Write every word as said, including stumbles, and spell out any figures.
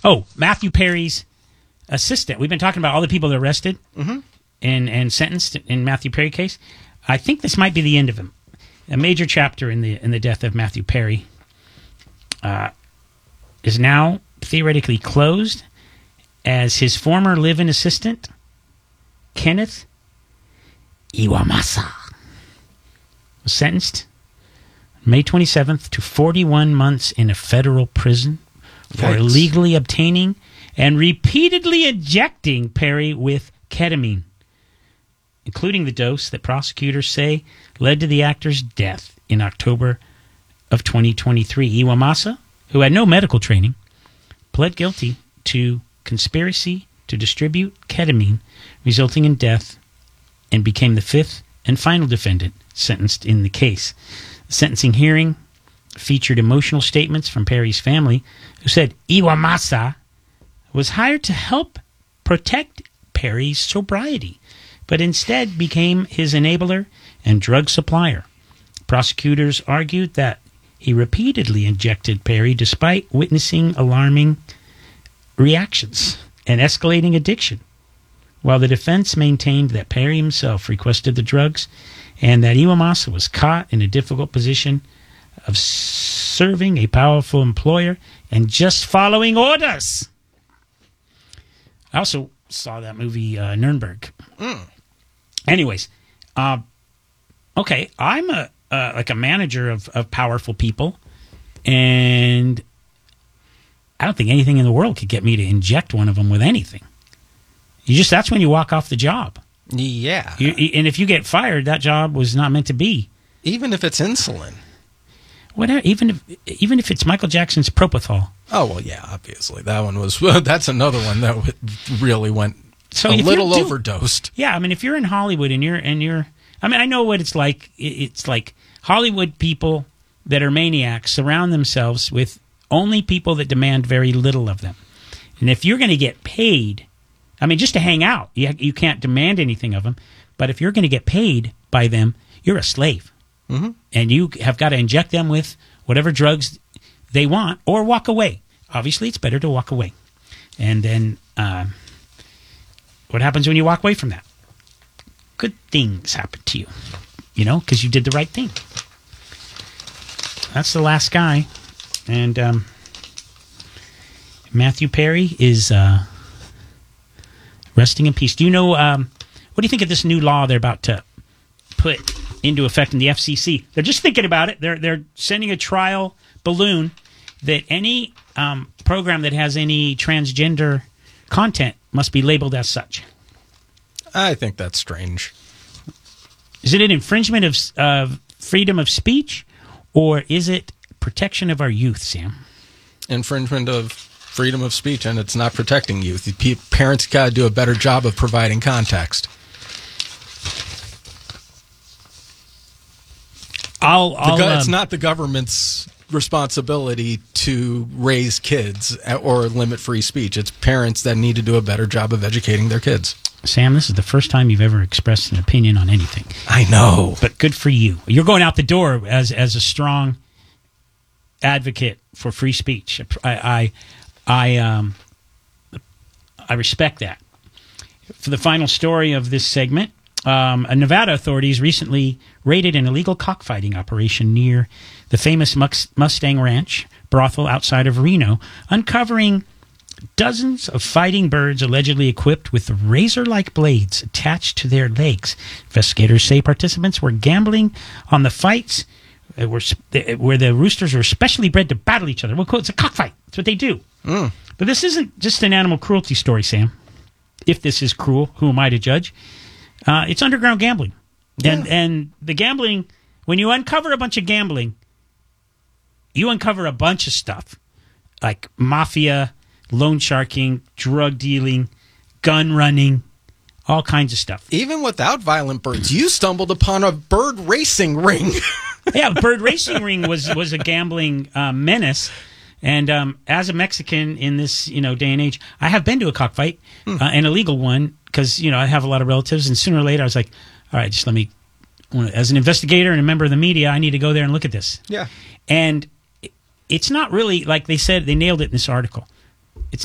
Oh, Matthew Perry's assistant. We've been talking about all the people that arrested Mm-hmm. and, and sentenced in Matthew Perry case. I think this might be the end of him. A major chapter in the in the death of Matthew Perry uh, is now theoretically closed, as his former live-in assistant, Kenneth Iwamasa, was sentenced May twenty-seventh to forty-one months in a federal prison for Yikes. illegally obtaining and repeatedly injecting Perry with ketamine, including the dose that prosecutors say led to the actor's death in October of twenty twenty-three. Iwamasa, who had no medical training, pled guilty to conspiracy to distribute ketamine, resulting in death, and became the fifth and final defendant sentenced in the case. The sentencing hearing featured emotional statements from Perry's family, who said Iwamasa was hired to help protect Perry's sobriety, but instead became his enabler and drug supplier. Prosecutors argued that he repeatedly injected Perry despite witnessing alarming reactions and escalating addiction, while the defense maintained that Perry himself requested the drugs and that Iwamasa was caught in a difficult position of serving a powerful employer and just following orders. I also saw that movie, uh, Nuremberg. Mm. Anyways, uh, okay, I'm a uh, like a manager of, of powerful people, and I don't think anything in the world could get me to inject one of them with anything. You just that's when you walk off the job. Yeah. You, and if you get fired, that job was not meant to be. Even if it's insulin. Whatever. Even if even if it's Michael Jackson's Propofol. Oh, well, yeah, obviously. That one was, that's another one that w- really went So a if little you're do- overdosed. Yeah, I mean, if you're in Hollywood and you're and you're, I mean, I know what it's like. It- It's like Hollywood people that are maniacs surround themselves with only people that demand very little of them. And if you're going to get paid, I mean, just to hang out, you you can't demand anything of them. But if you're going to get paid by them, you're a slave, Mm-hmm. and you have got to inject them with whatever drugs they want or walk away. Obviously, it's better to walk away. And then um, what happens when you walk away from that? Good things happen to you, you know, because you did the right thing. That's the last guy. And um, Matthew Perry is uh, resting in peace. Do you know, um, what do you think of this new law they're about to put into effect in the F C C? They're just thinking about it. They're they're sending a trial balloon that any um, program that has any transgender content must be labeled as such. I think that's strange. Is it an infringement of uh, freedom of speech, or is it protection of our youth, Sam? Infringement of freedom of speech, and it's not protecting youth. The pe- parents got to do a better job of providing context. I'll, The I'll, go- um, it's not the government's responsibility to raise kids or limit free speech. It's parents that need to do a better job of educating their kids. Sam, this is the first time you've ever expressed an opinion on anything. I know. But good for you. You're going out the door as as a strong advocate for free speech. I I I um I respect that. For the final story of this segment, um, Nevada authorities recently raided an illegal cockfighting operation near the famous Mux- Mustang Ranch brothel outside of Reno, uncovering dozens of fighting birds allegedly equipped with razor-like blades attached to their legs. Investigators say participants were gambling on the fights uh, were, uh, where the roosters were specially bred to battle each other. Well, it's a cockfight. That's what they do. Mm. But this isn't just an animal cruelty story, Sam. If this is cruel, who am I to judge? Uh, it's underground gambling. Yeah. And, and the gambling, when you uncover a bunch of gambling, you uncover a bunch of stuff like mafia, loan sharking, drug dealing, gun running, all kinds of stuff. Even without violent birds, you stumbled upon a bird racing ring. Yeah, bird racing ring was was a gambling uh, menace. And um, as a Mexican in this you know day and age, I have been to a cockfight, Hmm. uh, an illegal one, because you know I have a lot of relatives. And sooner or later, I was like, all right, just let me, as an investigator and a member of the media, I need to go there and look at this. Yeah. And it's not really like they said, they nailed it in this article.